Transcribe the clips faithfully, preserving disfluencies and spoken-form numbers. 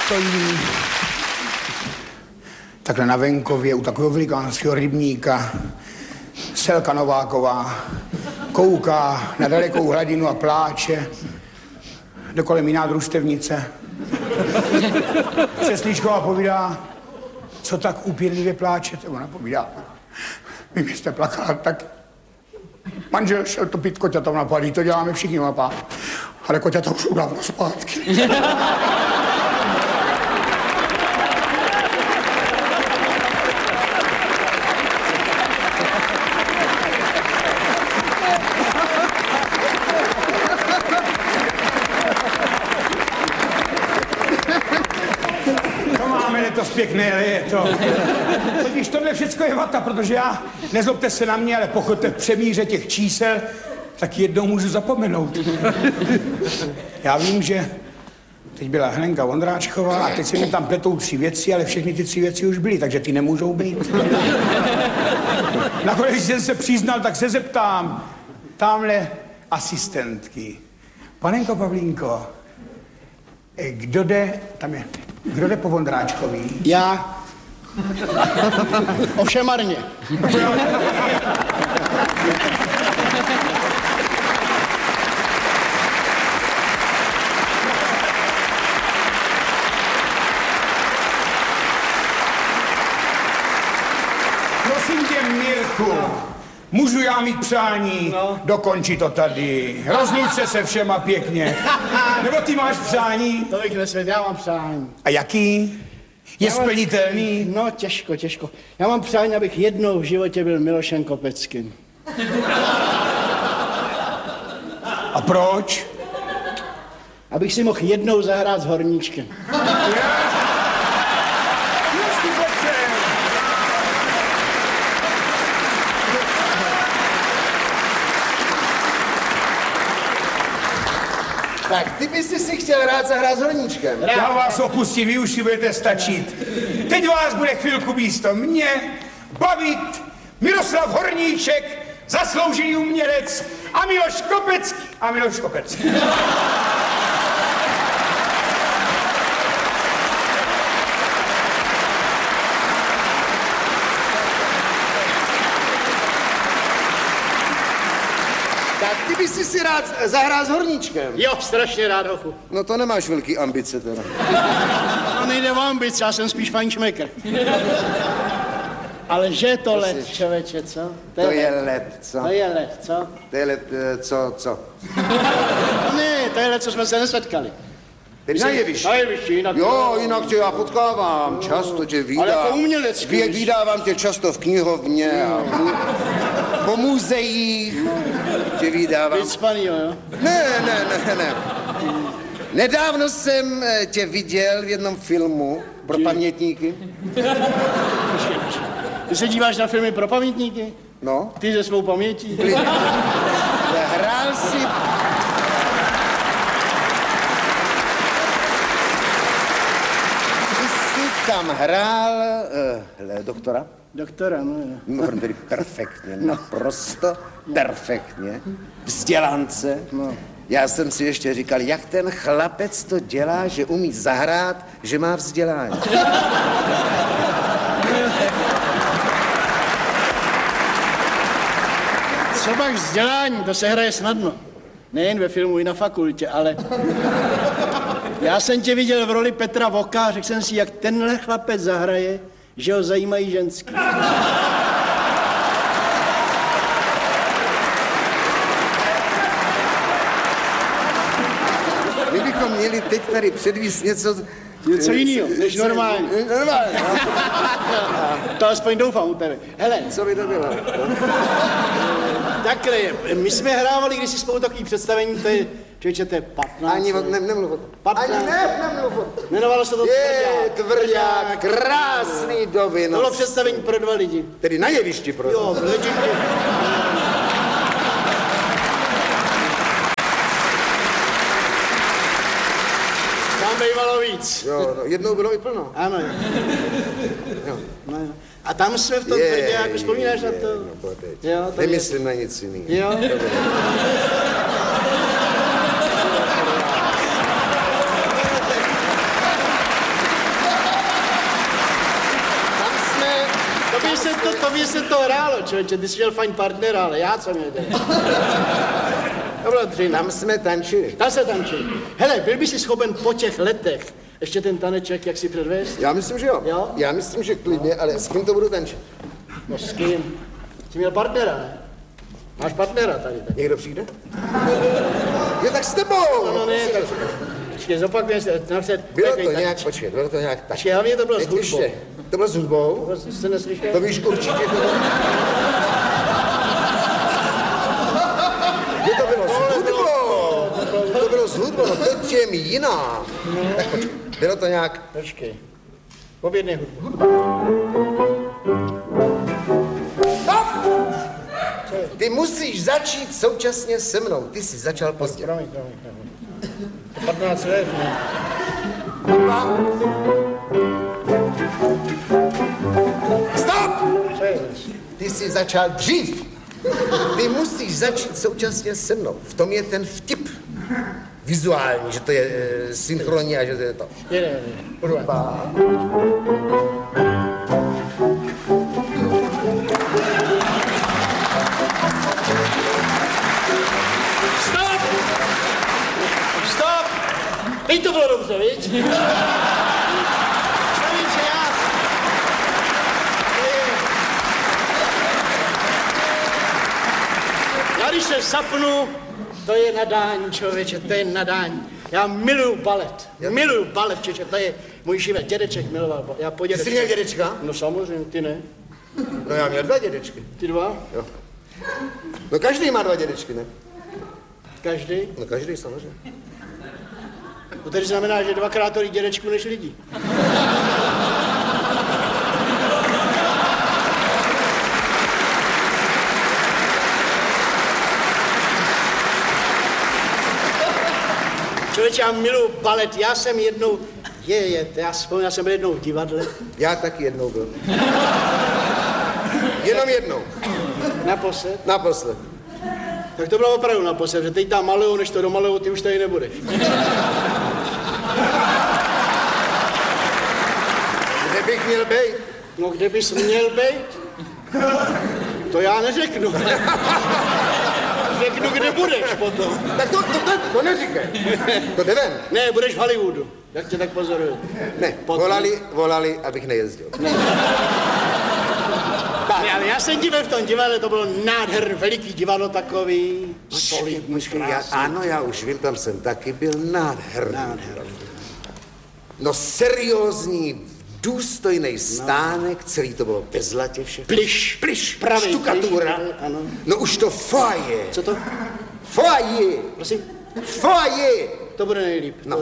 stojí takhle na venkově u takového velikánského rybníka. Selka Nováková kouká na dalekou hladinu a pláče. Dokolem jiná družstevnice. Přeslíčková povídá, co tak úpěnlivě pláčete. Ona povídá, vy byste plakala tak. Manžel šel topit koťata na padí, to děláme všichni, mapa. Ale koťata už jsou dávno zpátky. Letos pěkné, ale je to. Totiž tohle všecko je vata, protože já, nezlobte se na mě, ale pokud v přemíře těch čísel, tak jednou můžu zapomenout. Já vím, že teď byla Helenka Vondráčková a teď se mi tam pletou tři věci, ale všechny ty tři věci už byly, takže ty nemůžou být. Nakonec, když jsem se přiznal, tak se zeptám tamhle asistentky. Panenko Pavlínko, kdo jde, tam je, kdo jde po Vondráčkový? Já. Ovšem marně. Prosím tě, Mirku, můžu já mít přání? No. Dokončí to tady. Rozluč se se všema pěkně. Nebo ty máš přání? To bych nesvět, já mám přání. A jaký? Je splnitelný? Mám, no, těžko, těžko. Já mám přání, abych jednou v životě byl Milošem Kopeckým. A proč? Abych si mohl jednou zahrát s Horníčkem. Tak, ty bys si chtěl rád zahrát s Horníčkem. Já vás opustím, vy už si budete stačit. Teď vás bude chvilku místo mě bavit Miroslav Horníček, zasloužený umělec, a Miloš Kopecký. A Miloš Kopecký. Tak ty bys si rád zahrál s Horníčkem. Jo, strašně rád, hochu. No to nemáš velký ambice teda. To nejde o ambice, já jsem spíš fajnšmekr. Ale že je to To let, jsi- člověče, co? To je led, co? To je let, co? To je led, eh, co, co? Ne, to je let, co jsme se nesetkali. Tedy na jevišti. Na jevišti, jinak... Jo, jinak tě já potkávám, často tě vídám. Ale jako umělecký, Vě- víš. Vídávám tě často v knihovně a mu- po muzeích tě vídávám. Vycpanýho, jo? Ne, ne, ne, ne. Nedávno jsem eh, tě viděl v jednom filmu pro pamětníky. Ty se díváš na filmy pro pamětníky? No. Ty se svou pamětí? Hrál si... Ty jsi tam hrál uh, doktora? Doktora, no jo. Mimochodem tedy perfektně, naprosto perfektně. Vzdělance. No. Já jsem si ještě říkal, jak ten chlapec to dělá, že umí zahrát, že má vzdělání. Co pak vzdělání, to se hraje snadno. Nejen ve filmu, i na fakultě, ale... Já jsem tě viděl v roli Petra Voka a řekl jsem si, jak tenhle chlapec zahraje, že ho zajímají ženský. My bychom měli teď tady předvíst něco... Něco jiného, než normálně. Normálně. To aspoň doufám u tebe. Hele, Co by to bylo? takhle, my jsme hrávali kdysi spolu takový představení, to je, člověče, to je patnáct. Ani o, ne, nemluv o tom. patnáct. Ani ne, nemluv o tom. Jmenovalo se to Je, Tvrdák. tvrdák, krásný doby, To no. bylo představení pro dva lidi. Tedy na jevišti pro Jo, legendě. Tam bývalo víc. Jo, no, jednou bylo i plno. Ano, jo. Jo. No, jo. A tam jsme v tom Je, tvrdě, jako je, vzpomínáš na to? No, podeď. Jo, to Nemyslím na nic jiného. Jo. hlavně se to hrálo, člověče, ty jsi měl fajn partnera, ale já co měl dělat? To bylo tři. Tam jsme tančili. Tam se tančili. Hele, byl by si schopen po těch letech ještě ten taneček, jak si předvést? Já myslím, že jo. Jo? Já myslím, že klidně, ale s kým to budu tančit? No s kým? Jsi měl partnera, ne? Máš partnera tady, tak. Někdo přijde? Jo, tak s tebou! No, no, ne, tak... Počkej, zopakujem se, napřed... Bylo to nějak, počkej, bylo to nějak tak. Počkej, hlavně to bylo s Teď hudbou. ještě. To bylo s hudbou? To jste neslyšel? To víš určitě, to bylo... Kdy to bylo s hudbou? To bylo s hudbou, no teď je mi jiná. Tak počkej, bylo to nějak... Počkej. Pobědnej hudbu. Stop! Ty musíš začít současně se mnou. Ty jsi začal pozdě. Promiň, promiň, promiň. To patnáct let, ne? Stop! Co je zas? Ty jsi začal dřív. Ty musíš začít současně se mnou. V tom je ten vtip. Vizuální, že to je e, synchronní a že to je to. Jede, jede. Urva. Stop! Stop! Teď to bylo dobře, viď? Člověče, já... Já když se sapnu, to je nadání, člověče, to je nadání. Já miluju balet, miluju balet, člověče, to je můj život. Dědeček miloval balet. Já po Ty jsi měl dědečka? No samozřejmě, ty ne. No já měl dva dědečky. Ty dva? Jo. No každý má dva dědečky, ne? Každý? No každý samozřejmě. To tedy znamená, že dvakrát tolik dědečků než lidí. Člověče, já miluji balet, já jsem jednou, je, je, já vzpomínám, já jsem byl jednou v divadle. Já taky jednou byl. Jenom jednou. Naposled? Naposled. Tak to bylo opravdu naposled, že teď tam malujou, než to domalujou, ty už tady nebudeš. Kde bych měl být? No, kde bys měl být? To já neřeknu. Řeknu, kde budeš potom. Tak to, to, to, to neříkej. To jde ven. Ne, budeš v Hollywoodu, jak tě tak pozoruju. Ne, Potom. volali, volali, abych nejezdil. Ne, ale já jsem ti byl v tom divadle, to bylo nádherný, veliký divadlo takový, solidní, Počkej, já, krásný. ano, já už vím, tam jsem taky byl nádherný. Nádherný. No seriózní, důstojný stánek, celý to bylo ve zlatě všechno. Pliš, Pliš, pravý štukatura. pliš, ano. No už to foaje. Co to? Foaje. Prosím, Foaje. to bude nejlíp. No.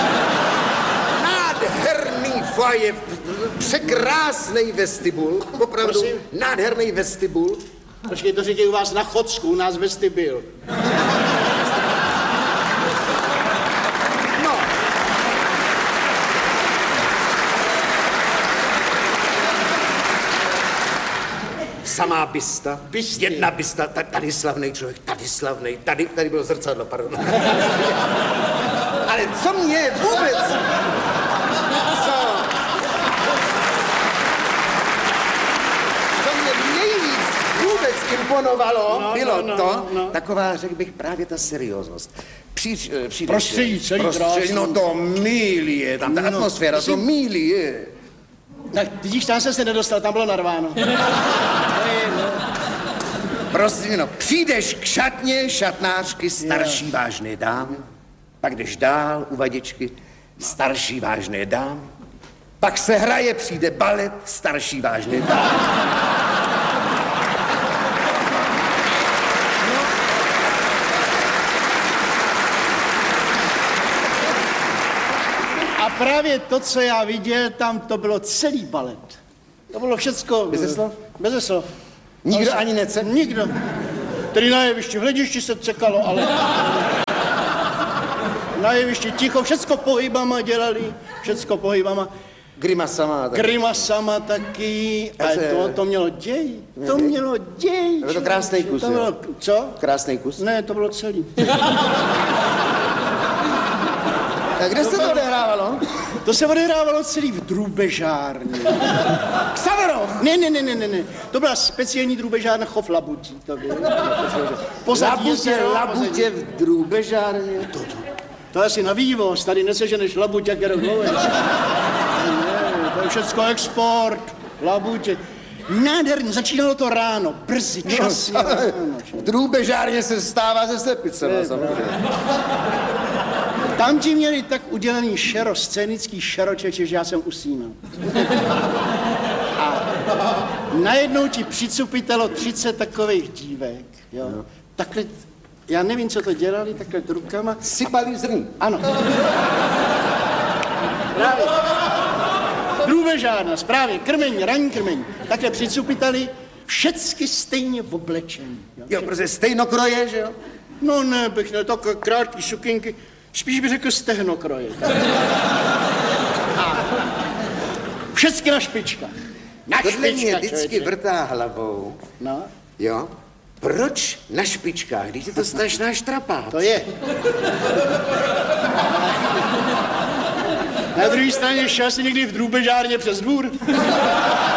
Nádherný foaje, překrásný vestibul, opravdu Prosím? nádherný vestibul. Počkej, to říkají u vás na Chodsku, u nás vestibul. No. Samá bysta, Bysty. jedna bysta, ta- tady slavný člověk, tady slavný, tady, tady bylo zrcadlo, pardon. Ale co mě vůbec, co, co mě nejvíc vůbec imponovalo, No, bylo no, no, to, no. taková, řekl bych, právě ta serióznost. Přijď, eh, přijdeš... Prostředí, celý prostředí, krásný. no to milý je, tam ta No, atmosféra, to milý je. Tak vidíš, tam jsem se nedostal, tam bylo narváno. Prosím, no, přijdeš k šatně šatnářky starší vážné dámy, pak jdeš dál u vadičky starší vážné dámy, pak se hraje, přijde balet starší vážné dámy. A právě to, co já viděl, tam to bylo celý balet. To bylo všecko... Beze slov? Beze slov. Nikdo Ale- ani nece? Nikdo. Tedy na jevišti, v hledišti se cekalo, ale... Na jevišti ticho, všecko pohybama dělali, všecko pohybama. Grimasama. Tak. Grimasama taky, Já ale se- to, to mělo děj, to mělo děj. Byl to krásný kus, To jo? bylo, co? Krásný kus. Ne, to bylo celý. A kde se to odehrávalo? To se odehrávalo celý v drůbežárně. Ksaverov! Ne, ne, ne, ne, ne, ne. To byla speciální drůbežárna chov labutí, to bylo. Pozadí Labutě, jezero, labutě v drůbežárně. To, to, to je asi na vývoz, tady neseženeš labutě, jak je dlouhé. Ne, to je všecko export, labutě. Nádherně, začínalo to ráno, brzy, časně. No, ráno, v drůbežárně se stává ze slepice, no, samozřejmě. Tam ti měli tak udělaný šero, scénický šeročeče, že já jsem usínal. A najednou ti přicupitelo třicet takových dívek, jo. Takhle, já nevím, co to dělali, takhle rukama. Sypali zrní. Ano. Právě. Drůbežárna, správně, krmení, ranní krmení. Takhle přicupitali, všecky stejně oblečení. Jo, jo protože stejnokroje, že jo? No ne, bych ne, tak krátký sukinky, spíš bych řekl stehnokroje. A všecky na špičkách. Na Tohle mě špičkách, vždycky člověče. vrtá hlavou. No, Jo? Proč na špičkách, když je to strašná štrapá? to je. Na druhé straně šel jsi někdy v drůbežárně přes dvůr?